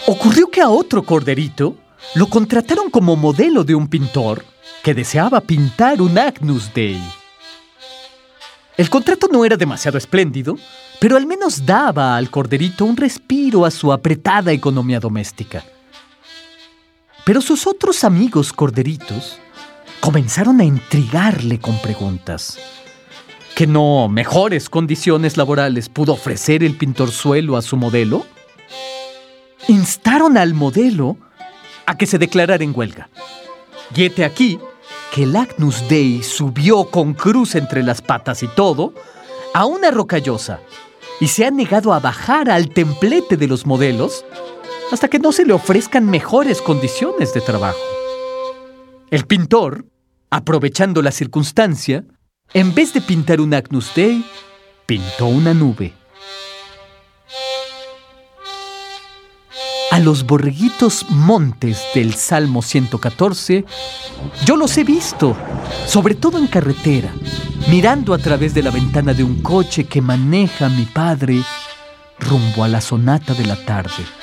Ocurrió que a otro corderito lo contrataron como modelo de un pintor que deseaba pintar un Agnus Dei. El contrato no era demasiado espléndido, pero al menos daba al corderito un respiro a su apretada economía doméstica. Pero sus otros amigos corderitos comenzaron a intrigarle con preguntas. ¿Que no mejores condiciones laborales pudo ofrecer el pintorzuelo a su modelo? Instaron al modelo a que se declarara en huelga. Y hete aquí que el Agnus Dei subió con cruz entre las patas y todo a una rocallosa y se ha negado a bajar al templete de los modelos hasta que no se le ofrezcan mejores condiciones de trabajo. El pintor, aprovechando la circunstancia, en vez de pintar un Agnus Dei, pintó una nube. A los borreguitos montes del Salmo 114, yo los he visto, sobre todo en carretera, mirando a través de la ventana de un coche que maneja mi padre rumbo a la sonata de la tarde.